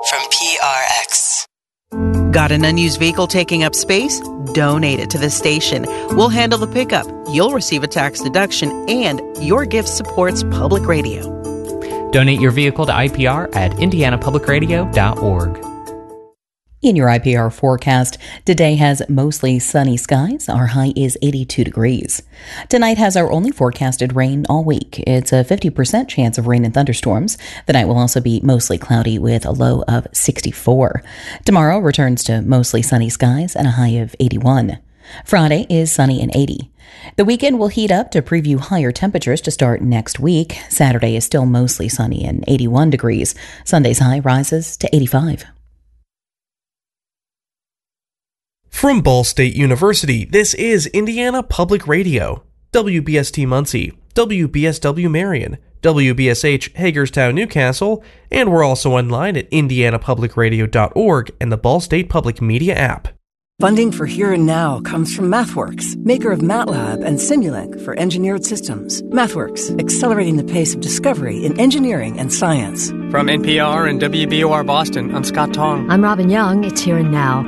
from PRX. Got an unused vehicle taking up space? Donate it to the station. We'll handle the pickup. You'll receive a tax deduction, and your gift supports public radio. Donate your vehicle to IPR at indianapublicradio.org. In your IPR forecast, today has mostly sunny skies. Our high is 82 degrees. Tonight has our only forecasted rain all week. It's a 50% chance of rain and thunderstorms. The night will also be mostly cloudy with a low of 64. Tomorrow returns to mostly sunny skies and a high of 81. Friday is sunny and 80. The weekend will heat up to preview higher temperatures to start next week. Saturday is still mostly sunny and 81 degrees. Sunday's high rises to 85. From Ball State University, this is Indiana Public Radio, WBST Muncie, WBSW Marion, WBSH Hagerstown Newcastle, and we're also online at indianapublicradio.org and the Ball State Public Media app. Funding for Here and Now comes from MathWorks, maker of MATLAB and Simulink for engineered systems. MathWorks, accelerating the pace of discovery in engineering and science. From NPR and WBOR Boston, I'm Scott Tong. I'm Robin Young. It's Here and Now.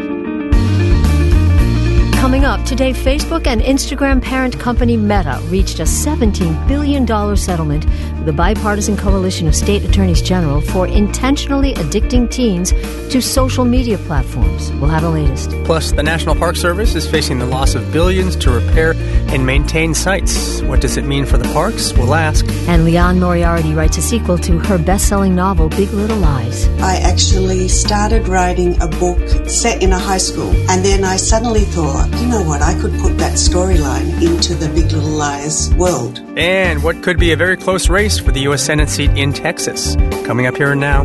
Coming up, today Facebook and Instagram parent company Meta reached a $17 billion settlement with a bipartisan coalition of state attorneys general for intentionally addicting teens to social media platforms. We'll have the latest. Plus, the National Park Service is facing the loss of billions to repair and maintain sites. What does it mean for the parks? We'll ask. And Leon Moriarty writes a sequel to her best-selling novel, Big Little Lies. I actually started writing a book set in a high school, and then I suddenly thought, you know what, I could put that storyline into the Big Little Lies world. And what could be a very close race for the U.S. Senate seat in Texas. Coming up here and now.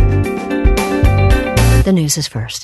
The news is first.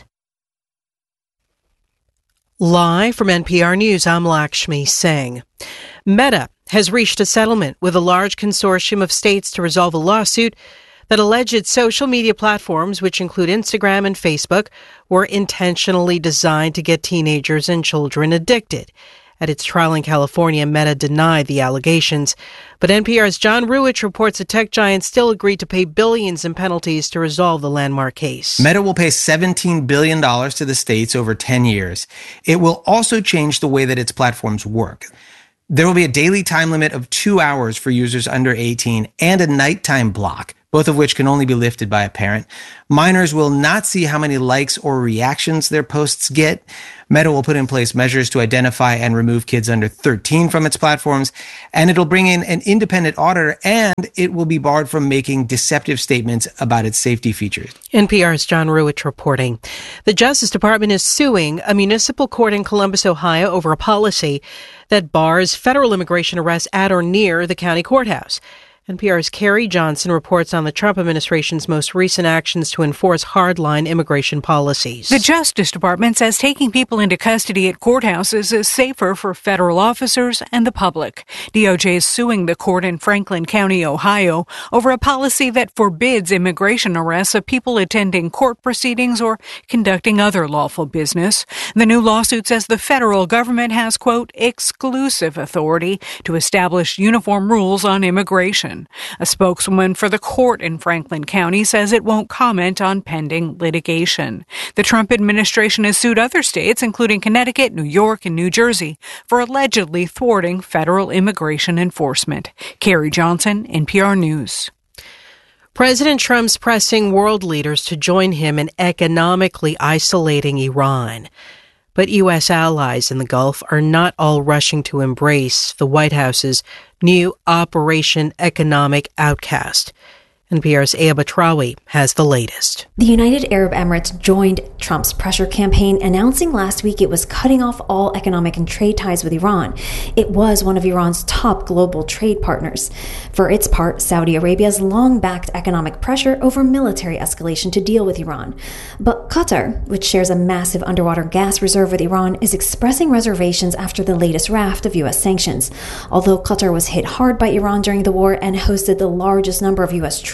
Live from NPR News, I'm Lakshmi Singh. Meta has reached a settlement with a large consortium of states to resolve a lawsuit that alleged social media platforms, which include Instagram and Facebook, were intentionally designed to get teenagers and children addicted. At its trial in California, Meta denied the allegations. But NPR's John Ruwitch reports the tech giant still agreed to pay billions in penalties to resolve the landmark case. Meta will pay $17 billion to the states over 10 years. It will also change the way that its platforms work. There will be a daily time limit of 2 hours for users under 18 and a nighttime block, both of which can only be lifted by a parent. Minors will not see how many likes or reactions their posts get. Meta will put in place measures to identify and remove kids under 13 from its platforms, and it'll bring in an independent auditor, and it will be barred from making deceptive statements about its safety features. NPR's John Ruwitch reporting. The Justice Department is suing a municipal court in Columbus, Ohio, over a policy that bars federal immigration arrests at or near the county courthouse. NPR's Carrie Johnson reports on the Trump administration's most recent actions to enforce hardline immigration policies. The Justice Department says taking people into custody at courthouses is safer for federal officers and the public. DOJ is suing the court in Franklin County, Ohio, over a policy that forbids immigration arrests of people attending court proceedings or conducting other lawful business. The new lawsuit says the federal government has, quote, exclusive authority to establish uniform rules on immigration. A spokeswoman for the court in Franklin County says it won't comment on pending litigation. The Trump administration has sued other states, including Connecticut, New York, and New Jersey, for allegedly thwarting federal immigration enforcement. Carrie Johnson, NPR News. President Trump's pressing world leaders to join him in economically isolating Iran. But U.S. allies in the Gulf are not all rushing to embrace the White House's new Operation Economic Outcast. NPR's Aya Batrawi has the latest. The United Arab Emirates joined Trump's pressure campaign, announcing last week it was cutting off all economic and trade ties with Iran. It was one of Iran's top global trade partners. For its part, Saudi Arabia has long backed economic pressure over military escalation to deal with Iran. But Qatar, which shares a massive underwater gas reserve with Iran, is expressing reservations after the latest raft of U.S. sanctions. Although Qatar was hit hard by Iran during the war and hosted the largest number of U.S. troops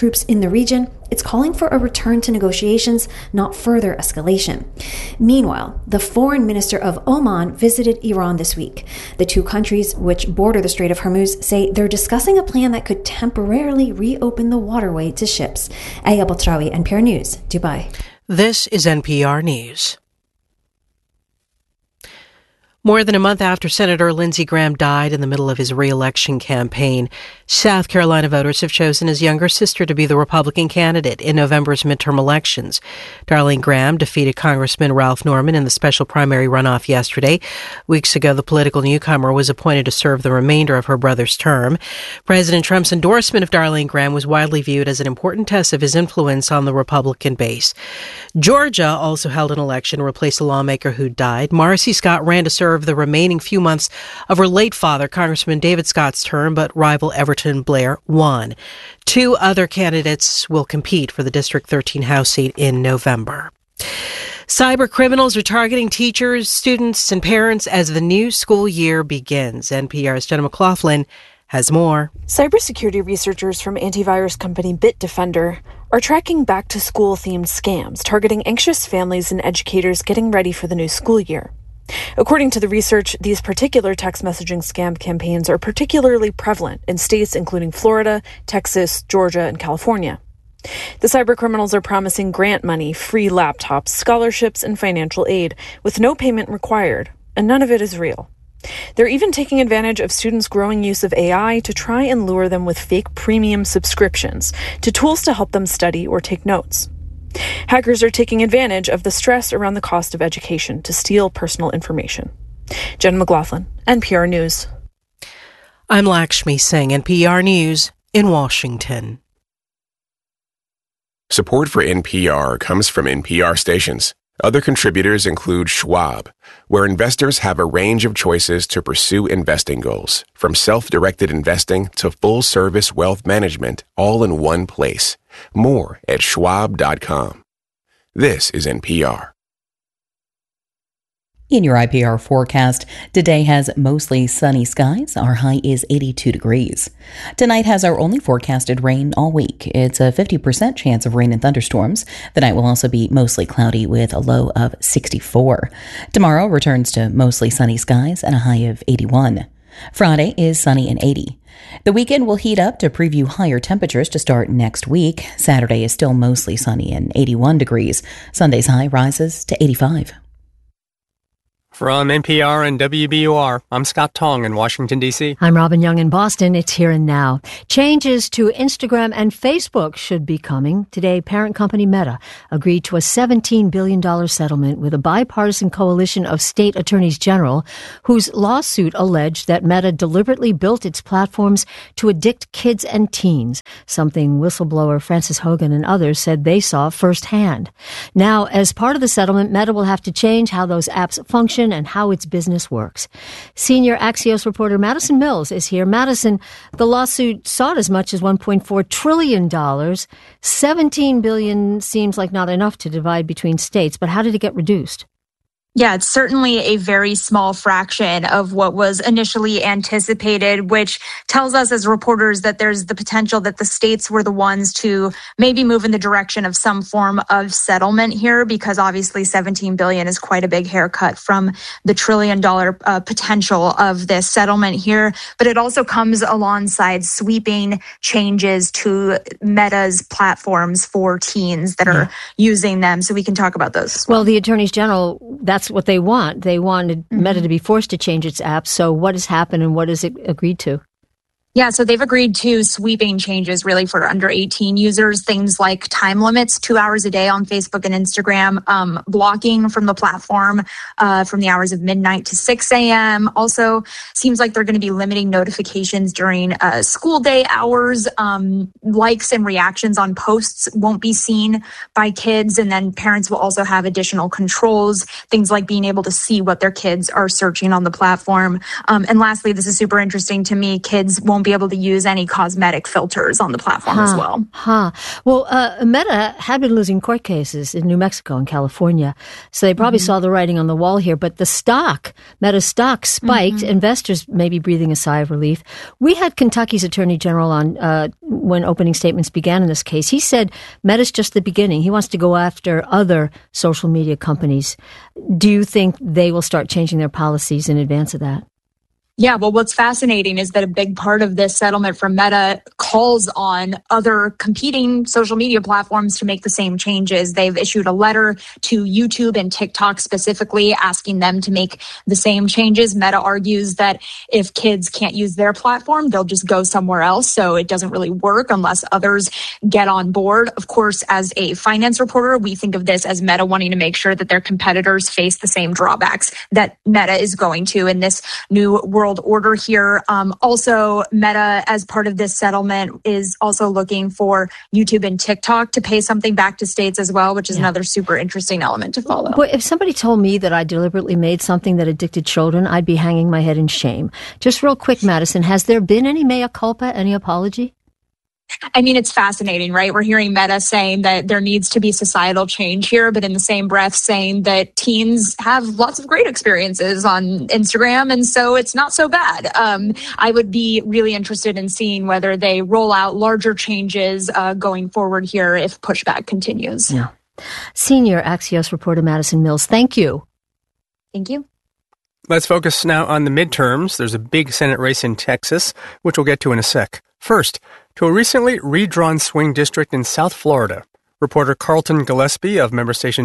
troops in the region, it's calling for a return to negotiations, not further escalation. Meanwhile, the foreign minister of Oman visited Iran this week. The two countries, which border the Strait of Hormuz, say they're discussing a plan that could temporarily reopen the waterway to ships. Aya Batrawi, NPR News, Dubai. This is NPR News. More than a month after Senator Lindsey Graham died in the middle of his re-election campaign, South Carolina voters have chosen his younger sister to be the Republican candidate in November's midterm elections. Darlene Graham defeated Congressman Ralph Norman in the special primary runoff yesterday. Weeks ago, the political newcomer was appointed to serve the remainder of her brother's term. President Trump's endorsement of Darlene Graham was widely viewed as an important test of his influence on the Republican base. Georgia also held an election to replace a lawmaker who died. Marcy Scott ran to serve the remaining few months of her late father, Congressman David Scott's term, but rival Everton Blair won. Two other candidates will compete for the District 13 House seat in November. Cyber criminals are targeting teachers, students, and parents as the new school year begins. NPR's Jenna McLaughlin has more. Cybersecurity researchers from antivirus company Bitdefender are tracking back-to-school themed scams targeting anxious families and educators getting ready for the new school year. According to the research, these particular text messaging scam campaigns are particularly prevalent in states including Florida, Texas, Georgia, and California. The cybercriminals are promising grant money, free laptops, scholarships, and financial aid with no payment required, and none of it is real. They're even taking advantage of students' growing use of AI to try and lure them with fake premium subscriptions to tools to help them study or take notes. Hackers are taking advantage of the stress around the cost of education to steal personal information. Jen McLaughlin, NPR News. I'm Lakshmi Singh, NPR News in Washington. Support for NPR comes from NPR stations. Other contributors include Schwab, where investors have a range of choices to pursue investing goals, from self-directed investing to full-service wealth management, all in one place. More at schwab.com. This is NPR. In your IPR forecast, today has mostly sunny skies. Our high is 82 degrees. Tonight has our only forecasted rain all week. It's a 50% chance of rain and thunderstorms. The night will also be mostly cloudy with a low of 64. Tomorrow returns to mostly sunny skies and a high of 81. Friday is sunny and 80. The weekend will heat up to preview higher temperatures to start next week. Saturday is still mostly sunny and 81 degrees. Sunday's high rises to 85. From NPR and WBUR, I'm Scott Tong in Washington, D.C. I'm Robin Young in Boston. It's Here and Now. Changes to Instagram and Facebook should be coming. Today, parent company Meta agreed to a $17 billion settlement with a bipartisan coalition of state attorneys general whose lawsuit alleged that Meta deliberately built its platforms to addict kids and teens, something whistleblower Frances Hogan and others said they saw firsthand. Now, as part of the settlement, Meta will have to change how those apps function and how its business works. Senior Axios reporter Madison Mills is here. Madison, the lawsuit sought as much as $1.4 trillion. $17 billion seems like not enough to divide between states, but how did it get reduced? Yeah, it's certainly a very small fraction of what was initially anticipated, which tells us as reporters that there's the potential that the states were the ones to maybe move in the direction of some form of settlement here, because obviously $17 billion is quite a big haircut from the $1 trillion potential of this settlement here. But it also comes alongside sweeping changes to Meta's platforms for teens that are using them. So we can talk about those. Well, the attorneys general, that's what they want. They wanted Meta to be forced to change its apps. So what has happened and what has it agreed to? Yeah, so they've agreed to sweeping changes really for under 18 users, things like time limits, 2 hours a day on Facebook and Instagram, blocking from the platform from the hours of midnight to 6 a.m. Also, seems like they're going to be limiting notifications during school day hours. Likes and reactions on posts won't be seen by kids. And then parents will also have additional controls, things like being able to see what their kids are searching on the platform. And lastly, this is super interesting to me, kids won't won't be able to use any cosmetic filters on the platform as well. Well, Meta had been losing court cases in New Mexico and California, so they probably saw the writing on the wall here. But Meta's stock spiked. Investors may be breathing a sigh of relief. We had Kentucky's Attorney General on when opening statements began in this case. He said Meta's just the beginning. He wants to go after other social media companies. Do you think they will start changing their policies in advance of that? Yeah, well, what's fascinating is that a big part of this settlement from Meta calls on other competing social media platforms to make the same changes. They've issued a letter to YouTube and TikTok specifically asking them to make the same changes. Meta argues that if kids can't use their platform, they'll just go somewhere else. So it doesn't really work unless others get on board. Of course, as a finance reporter, we think of this as Meta wanting to make sure that their competitors face the same drawbacks that Meta is going to in this new world order here. Also, Meta, as part of this settlement, is also looking for YouTube and TikTok to pay something back to states as well, which is another super interesting element to follow. Well, if somebody told me that I deliberately made something that addicted children, I'd be hanging my head in shame. Just real quick, Madison, has there been any mea culpa, any apology? I mean, it's fascinating, right? We're hearing Meta saying that there needs to be societal change here, but in the same breath saying that teens have lots of great experiences on Instagram, and so it's not so bad. I would be really interested in seeing whether they roll out larger changes going forward here if pushback continues. Yeah. Senior Axios reporter Madison Mills, thank you. Thank you. Let's focus now on the midterms. There's a big Senate race in Texas, which we'll get to in a sec. First, to a recently redrawn swing district in South Florida. Reporter Carlton Gillespie of member station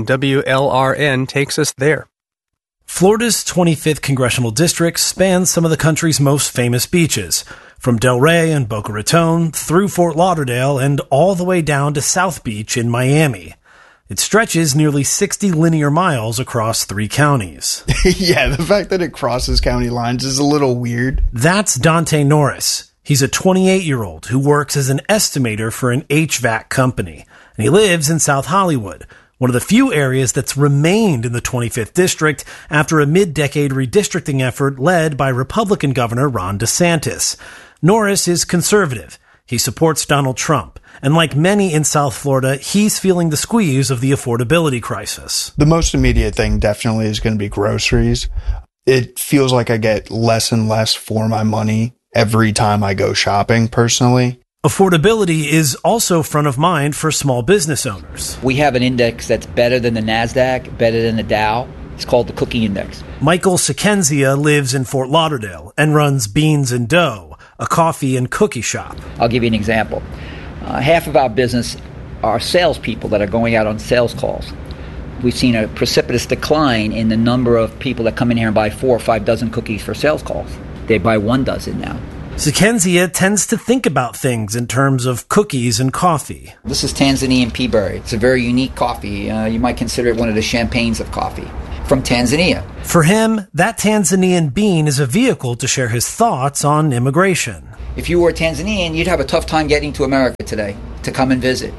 WLRN takes us there. Florida's 25th congressional district spans some of the country's most famous beaches, from Delray and Boca Raton through Fort Lauderdale and all the way down to South Beach in Miami. It stretches nearly 60 linear miles across 3 counties. Yeah, the fact that it crosses county lines is a little weird. That's Dante Norris. He's a 28-year-old who works as an estimator for an HVAC company, and he lives in South Hollywood, one of the few areas that's remained in the 25th district after a mid-decade redistricting effort led by Republican Governor Ron DeSantis. Norris is conservative. He supports Donald Trump, and like many in South Florida, he's feeling the squeeze of the affordability crisis. The most immediate thing definitely is going to be groceries. It feels like I get less and less for my money every time I go shopping, personally. Affordability is also front of mind for small business owners. We have an index that's better than the NASDAQ, better than the Dow. It's called the Cookie Index. Michael Sakenzia lives in Fort Lauderdale and runs Beans and Dough, a coffee and cookie shop. I'll give you an example. Half of our business are salespeople that are going out on sales calls. We've seen a precipitous decline in the number of people that come in here and buy 4 or 5 dozen cookies for sales calls. They buy 1 dozen now. Sakenzia tends to think about things in terms of cookies and coffee. This is Tanzanian peaberry. It's a very unique coffee. You might consider it one of the champagnes of coffee from Tanzania. For him, that Tanzanian bean is a vehicle to share his thoughts on immigration. If you were Tanzanian, you'd have a tough time getting to America today to come and visit.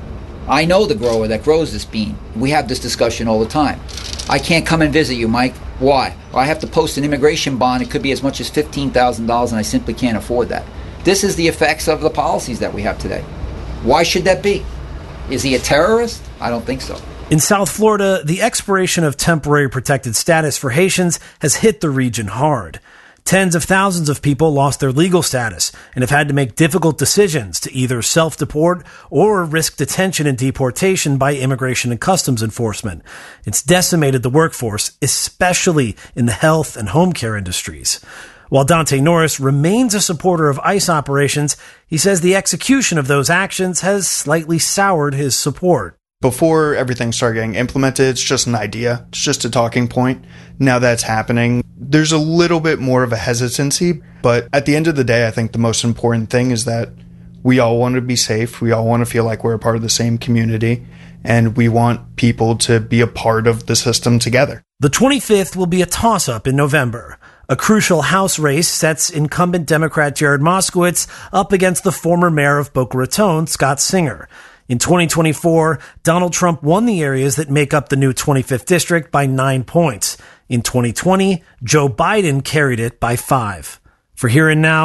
I know the grower that grows this bean. We have this discussion all the time. I can't come and visit you, Mike. Why? Well, I have to post an immigration bond. It could be as much as $15,000, and I simply can't afford that. This is the effects of the policies that we have today. Why should that be? Is he a terrorist? I don't think so. In South Florida, the expiration of temporary protected status for Haitians has hit the region hard. Tens of thousands of people lost their legal status and have had to make difficult decisions to either self-deport or risk detention and deportation by Immigration and Customs Enforcement. It's decimated the workforce, especially in the health and home care industries. While Dante Norris remains a supporter of ICE operations, he says the execution of those actions has slightly soured his support. Before everything started getting implemented, it's just an idea. It's just a talking point. Now that's happening, there's a little bit more of a hesitancy. But at the end of the day, I think the most important thing is that we all want to be safe. We all want to feel like we're a part of the same community. And we want people to be a part of the system together. The 25th will be a toss-up in November. A crucial House race sets incumbent Democrat Jared Moskowitz up against the former mayor of Boca Raton, Scott Singer. In 2024, Donald Trump won the areas that make up the new 25th district by 9 points. In 2020, Joe Biden carried it by 5. For Here and Now,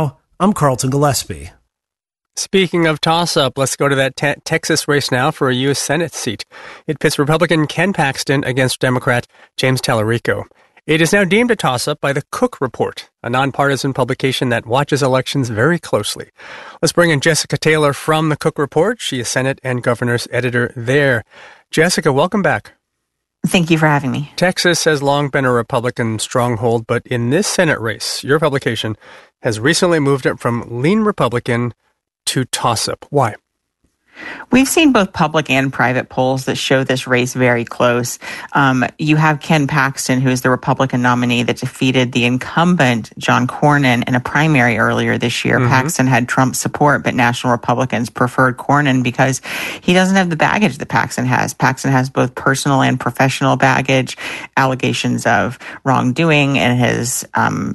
I'm Carlton Gillespie. Speaking of toss-up, let's go to that Texas race now for a U.S. Senate seat. It pits Republican Ken Paxton against Democrat James Tallarico. It is now deemed a toss-up by the Cook Report, a nonpartisan publication that watches elections very closely. Let's bring in Jessica Taylor from the Cook Report. She is Senate and Governor's editor there. Jessica, welcome back. Thank you for having me. Texas has long been a Republican stronghold, but in this Senate race, your publication has recently moved it from lean Republican to toss-up. Why? We've seen both public and private polls that show this race very close. You have Ken Paxton, who is the Republican nominee that defeated the incumbent John Cornyn in a primary earlier this year. Mm-hmm. Paxton had Trump support, but national Republicans preferred Cornyn because he doesn't have the baggage that Paxton has. Paxton has both personal and professional baggage, allegations of wrongdoing in his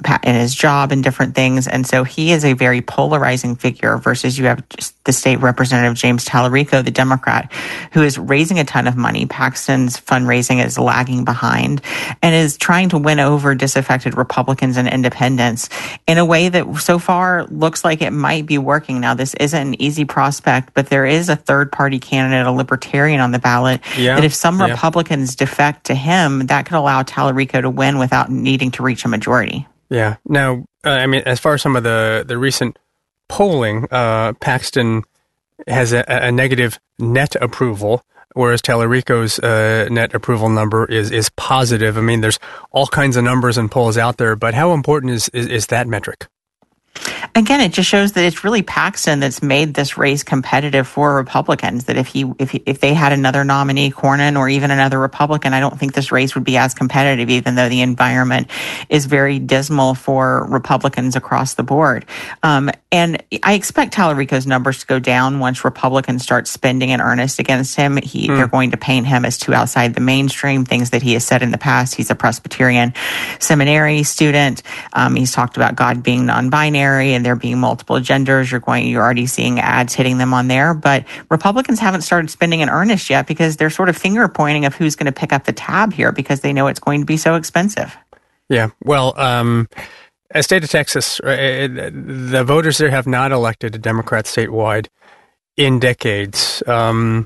job and different things. And so he is a very polarizing figure versus you have the state representative James Tallarico, the Democrat, who is raising a ton of money. Paxton's fundraising is lagging behind and is trying to win over disaffected Republicans and independents in a way that so far looks like it might be working. Now, this isn't an easy prospect, but there is a third-party candidate, a libertarian on the ballot, that if some Republicans defect to him, that could allow Tallarico to win without needing to reach a majority. Yeah. Now, as far as some of the recent polling, Paxton has a negative net approval, whereas Tallarico's net approval number is positive. I mean, there's all kinds of numbers and polls out there, but how important is that metric? Again, it just shows that it's really Paxton that's made this race competitive for Republicans, that if they had another nominee, Cornyn, or even another Republican, I don't think this race would be as competitive, even though the environment is very dismal for Republicans across the board. And I expect Tallarico's numbers to go down once Republicans start spending in earnest against him. They're going to paint him as too outside the mainstream, things that he has said in the past. He's a Presbyterian seminary student. He's talked about God being non-binary and there being multiple genders. You're already seeing ads hitting them on there, but Republicans haven't started spending in earnest yet because they're sort of finger pointing of who's going to pick up the tab here because they know it's going to be so expensive. Yeah. Well, as state of Texas, the voters there have not elected a Democrat statewide in decades. Are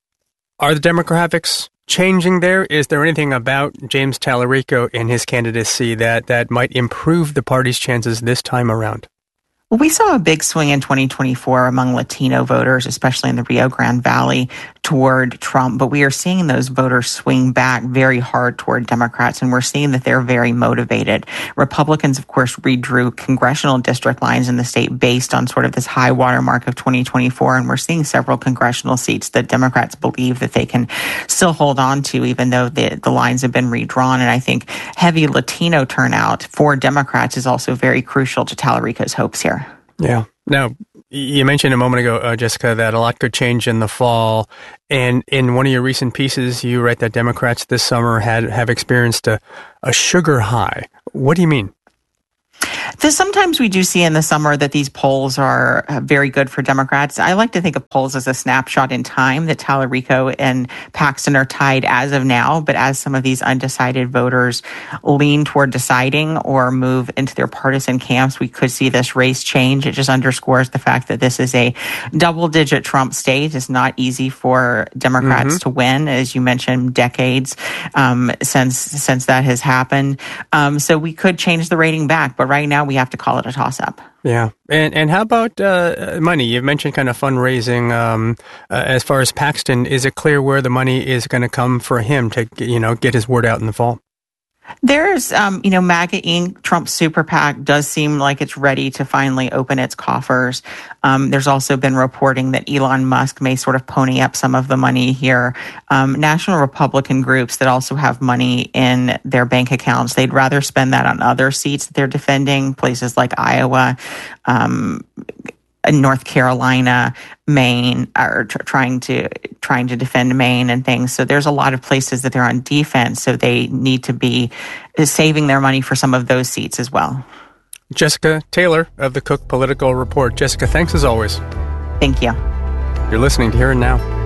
the demographics changing there? Is there anything about James Tallarico and his candidacy that might improve the party's chances this time around? Well, we saw a big swing in 2024 among Latino voters, especially in the Rio Grande Valley, toward Trump. But we are seeing those voters swing back very hard toward Democrats, and we're seeing that they're very motivated. Republicans, of course, redrew congressional district lines in the state based on sort of this high watermark of 2024, and we're seeing several congressional seats that Democrats believe that they can still hold on to, even though the lines have been redrawn. And I think heavy Latino turnout for Democrats is also very crucial to Tallarico's hopes here. Yeah. Now, you mentioned a moment ago, Jessica, that a lot could change in the fall. And in one of your recent pieces, you write that Democrats this summer have experienced a sugar high. What do you mean? Sometimes we do see in the summer that these polls are very good for Democrats. I like to think of polls as a snapshot in time, that Tallarico and Paxton are tied as of now, but as some of these undecided voters lean toward deciding or move into their partisan camps, we could see this race change. It just underscores the fact that this is a double-digit Trump state. It's not easy for Democrats to win, as you mentioned, decades since that has happened. So we could change the rating back, but right now we have to call it a toss-up. Yeah. And how about money? You've mentioned kind of fundraising. As far as Paxton, is it clear where the money is going to come for him to, get his word out in the fall? There's, MAGA Inc., Trump's super PAC, does seem like it's ready to finally open its coffers. There's also been reporting that Elon Musk may sort of pony up some of the money here. National Republican groups that also have money in their bank accounts, they'd rather spend that on other seats that they're defending, places like Iowa, North Carolina, Maine, are trying to defend Maine and things. So there's a lot of places that they're on defense. So they need to be saving their money for some of those seats as well. Jessica Taylor of the Cook Political Report. Jessica, thanks as always. Thank you. You're listening to Here and Now.